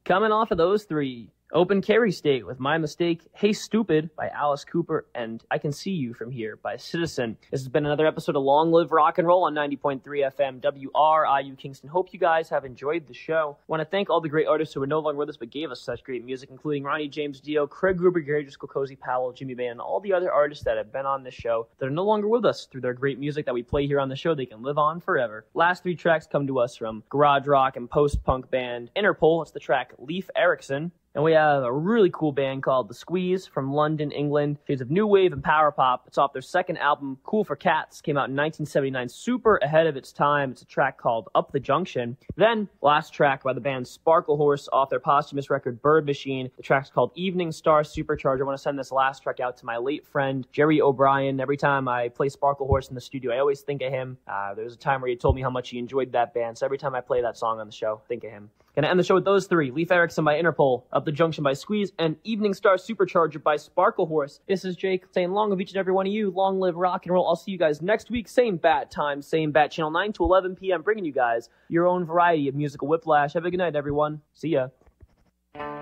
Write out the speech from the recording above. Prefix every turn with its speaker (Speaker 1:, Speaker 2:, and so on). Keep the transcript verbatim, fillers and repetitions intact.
Speaker 1: Coming off of those three, Open Carry State with My Mistake, Hey Stupid by Alice Cooper, and I Can See You From Here by Citizen. This has been another episode of Long Live Rock and Roll on ninety point three F M W R I U Kingston. Hope you guys have enjoyed the show. I want to thank all the great artists who are no longer with us but gave us such great music, including Ronnie James Dio, Craig Gruber, Gary Driscoll, Cozy Powell, Jimmy Van, and all the other artists that have been on this show that are no longer with us. Through their great music that we play here on the show, they can live on forever. Last three tracks come to us from garage rock and post-punk band Interpol. It's the track Leif Erikson. And we have a really cool band called The Squeeze from London, England. Shades of new wave and power pop. It's off their second album, Cool for Cats. Came out in nineteen seventy-nine, super ahead of its time. It's a track called Up the Junction. Then, last track by the band Sparkle Horse off their posthumous record, Bird Machine. The track's called Evening Star Supercharger. I want to send this last track out to my late friend, Jerry O'Brien. Every time I play Sparkle Horse in the studio, I always think of him. Uh, there was a time where he told me how much he enjoyed that band. So every time I play that song on the show, think of him. Gonna end the show with those three. Leif Erikson by Interpol, Up the Junction by Squeeze, and Evening Star Supercharger by Sparkle Horse. This is Jake saying long of each and every one of you. Long live rock and roll. I'll see you guys next week. Same bat time, same bat channel, nine to eleven p.m. bringing you guys your own variety of musical whiplash. Have a good night, everyone. See ya.